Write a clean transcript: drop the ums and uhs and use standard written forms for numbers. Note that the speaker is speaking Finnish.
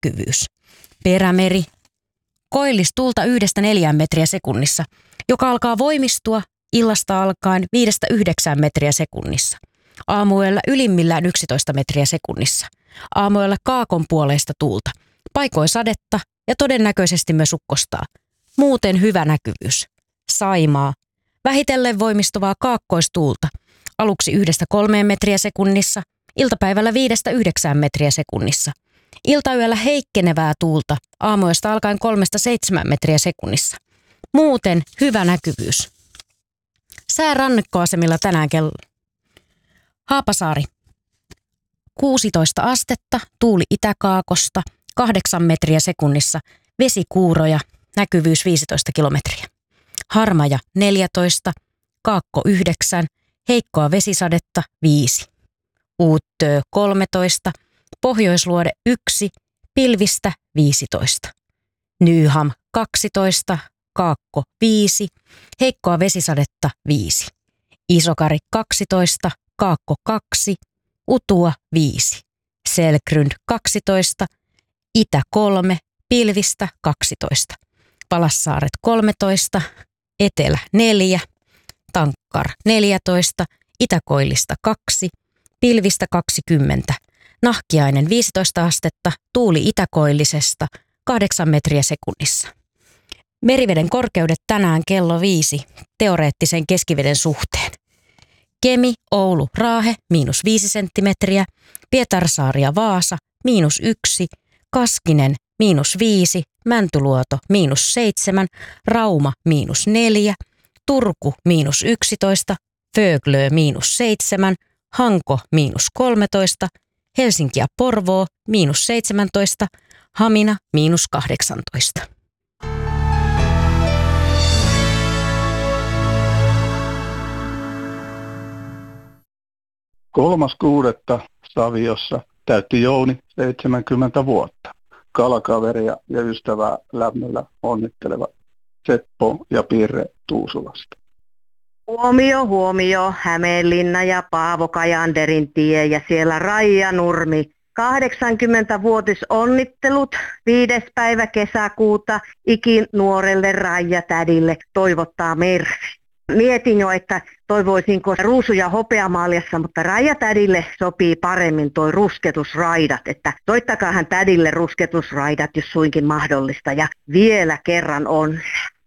näkyvyys. Perämeri. Koillistuulta 1-4 metriä sekunnissa, joka alkaa voimistua illasta alkaen 5-9 metriä sekunnissa. Aamuyöllä ylimmillään 11 metriä sekunnissa. Aamuyöllä kaakon puoleista tuulta. Paikoin sadetta ja todennäköisesti myös ukkostaa. Muuten hyvä näkyvyys. Saimaa. Vähitellen voimistuvaa kaakkoistuulta. Aluksi 1-3 metriä sekunnissa. Iltapäivällä 5-9 metriä sekunnissa. Iltayöllä heikkenevää tuulta. Aamuyöstä alkaen 3-7 metriä sekunnissa. Muuten hyvä näkyvyys. Sää rannikkoasemilla tänään kello. Haapasaari. 16 astetta, tuuli itäkaakosta, 8 metriä sekunnissa, vesikuuroja, näkyvyys 15 kilometriä. Harmaja 14, Kaakko 9, heikkoa vesisadetta 5. Uuttöö 13, Pohjoisluode 1, pilvistä 15. Nyham 12, Kaakko 5, heikkoa vesisadetta 5. Isokari 12, Kaakko 2, Utua 5. Selkryn 12, Itä 3, pilvistä 12. Palassaaret 13, Etelä 4, Tankkar 14, Itäkoillista 2, pilvistä 20. Nahkiainen 15 astetta, tuuli itäkoillisesta 8 metriä sekunnissa. Meriveden korkeudet tänään kello 5 teoreettisen keskiveden suhteen. Kemi, Oulu, Raahe, -5 senttimetriä, Pietarsaari ja Vaasa, -1, Kaskinen, -5, Mäntyluoto, -7, Rauma, -4, Turku, -11, Föglö, -7, Hanko, -13, Helsinki ja Porvoo, -17, Hamina, -18. 3.6. Saviossa täytti Jouni 70 vuotta. Kalakaveria ja ystävää lämmöllä onnitteleva Seppo ja Pirre Tuusulasta. Huomio, Hämeenlinna ja Paavo Kajanderin tie ja siellä Raija Nurmi. 80-vuotisonnittelut 5. päivä kesäkuuta ikinuorelle Raija tädille toivottaa Mervi. Mietin jo, että toivoisinko ruusu- ja hopeamaaliassa, mutta Raija tädille sopii paremmin toi rusketusraidat, että soittakaa hän tädille rusketusraidat, jos suinkin mahdollista, ja vielä kerran onnea.